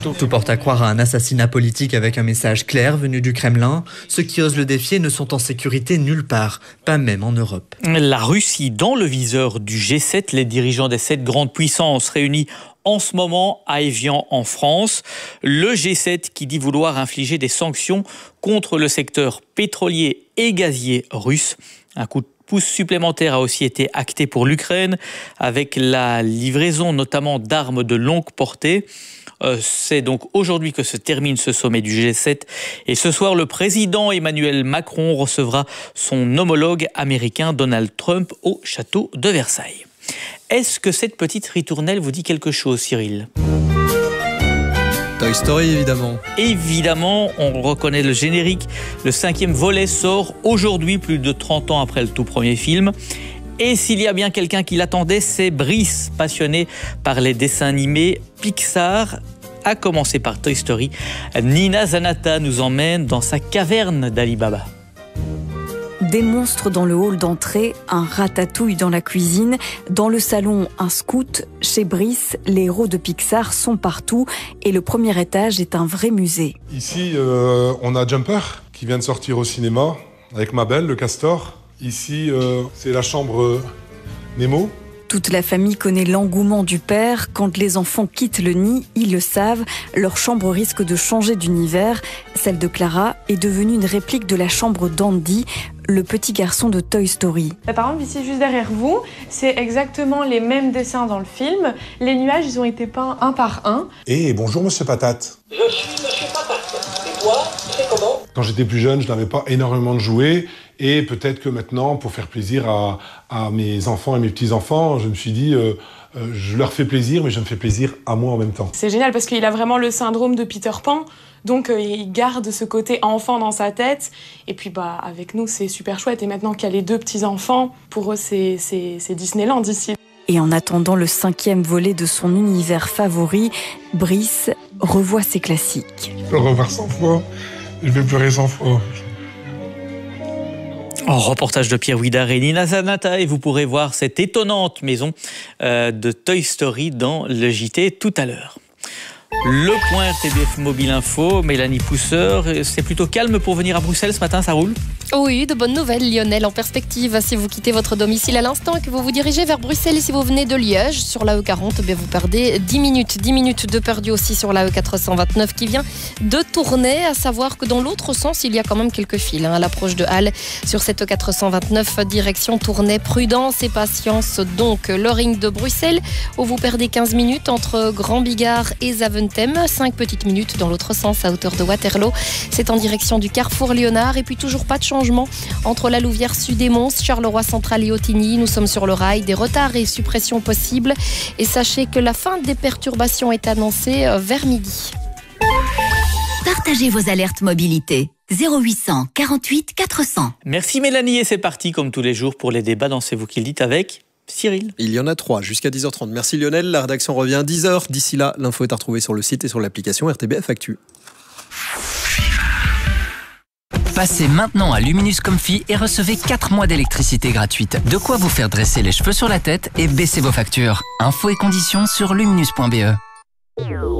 Tout porte à croire à un assassinat politique avec un message clair venu du Kremlin. Ceux qui osent le défier ne sont en sécurité nulle part, pas même en Europe. La Russie dans le viseur du G7, les dirigeants des 7 grandes puissances réunis en ce moment à Évian en France. Le G7 qui dit vouloir infliger des sanctions contre le secteur pétrolier et gazier russe. Un coup de pouce supplémentaire a aussi été acté pour l'Ukraine avec la livraison notamment d'armes de longue portée. C'est donc aujourd'hui que se termine ce sommet du G7 et ce soir le président Emmanuel Macron recevra son homologue américain Donald Trump au château de Versailles. Est-ce que cette petite ritournelle vous dit quelque chose, Cyril ? Toy Story, évidemment. Évidemment, on reconnaît le générique. Le 5e volet sort aujourd'hui, plus de 30 ans après le tout premier film. Et s'il y a bien quelqu'un qui l'attendait, c'est Brice, passionné par les dessins animés Pixar, à commencer par Toy Story. Nina Zanata nous emmène dans sa caverne d'Ali Baba. Des monstres dans le hall d'entrée, un ratatouille dans la cuisine, dans le salon, un scout. Chez Brice, les héros de Pixar sont partout et le premier étage est un vrai musée. Ici, on a Jumper qui vient de sortir au cinéma avec Mabel, le castor. Ici, c'est la chambre Nemo. Toute la famille connaît l'engouement du père. Quand les enfants quittent le nid, ils le savent, leur chambre risque de changer d'univers. Celle de Clara est devenue une réplique de la chambre d'Andy, le petit garçon de Toy Story. Par exemple, ici, juste derrière vous, c'est exactement les mêmes dessins dans le film. Les nuages, ils ont été peints un par un. Et bonjour, Monsieur Patate. Je suis Monsieur Patate. Et toi, tu fais comment ? Quand j'étais plus jeune, je n'avais pas énormément de jouets. Et peut-être que maintenant, pour faire plaisir à mes enfants et mes petits-enfants, je me suis dit, je leur fais plaisir, mais je me fais plaisir à moi en même temps. C'est génial parce qu'il a vraiment le syndrome de Peter Pan. Donc il garde ce côté enfant dans sa tête. Et puis avec nous, c'est super chouette. Et maintenant qu'il y a les 2 petits-enfants, pour eux, c'est Disneyland ici. Et en attendant le 5e volet de son univers favori, Brice revoit ses classiques. Je peux le revoir 100 fois, je vais pleurer 100 fois. Reportage de Pierre Ouidar et Nina Zanata, et vous pourrez voir cette étonnante maison de Toy Story dans le JT tout à l'heure. Le point RTBF Mobile Info, Mélanie Pousseur, c'est plutôt calme pour venir à Bruxelles ce matin, ça roule ? Oui, de bonnes nouvelles, Lionel, en perspective. Si vous quittez votre domicile à l'instant et que vous vous dirigez vers Bruxelles, et si vous venez de Liège, sur la E40, vous perdez 10 minutes. 10 minutes de perdu aussi sur la E429 qui vient de tourner. À savoir que dans l'autre sens, il y a quand même quelques files à l'approche de Halle. Sur cette E429, direction Tournai, prudence et patience. Donc, le ring de Bruxelles, où vous perdez 15 minutes entre Grand Bigard et Zaventem. 5 petites minutes dans l'autre sens, à hauteur de Waterloo. C'est en direction du Carrefour Léonard. Et puis, toujours pas de changement entre la Louvière Sud et Mons, Charleroi Central et Ottigny. Nous sommes sur le rail, des retards et suppressions possibles. Et sachez que la fin des perturbations est annoncée vers midi. Partagez vos alertes mobilité. 0800 48 400. Merci Mélanie, et c'est parti comme tous les jours pour les débats dans C'est vous qui le dites avec Cyril. Il y en a 3 jusqu'à 10h30. Merci Lionel, la rédaction revient à 10h. D'ici là, l'info est à retrouver sur le site et sur l'application RTBF Actu. Passez maintenant à Luminus Comfy et recevez 4 mois d'électricité gratuite. De quoi vous faire dresser les cheveux sur la tête et baisser vos factures. Infos et conditions sur luminus.be.